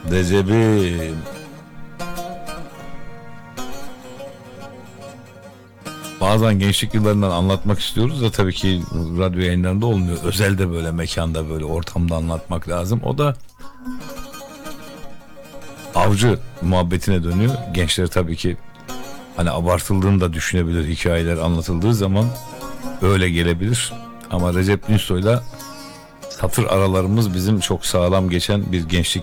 Recep'im. Bazen gençlik yıllarından anlatmak istiyoruz da tabii ki radyo yayınlarında olmuyor. Özelde böyle mekanda böyle ortamda anlatmak lazım. O da avcı muhabbetine dönüyor. Gençler tabii ki hani abartıldığını da düşünebilir, hikayeler anlatıldığı zaman öyle gelebilir. Ama Recep Günsoy'la satır aralarımız bizim çok sağlam geçen bir gençlik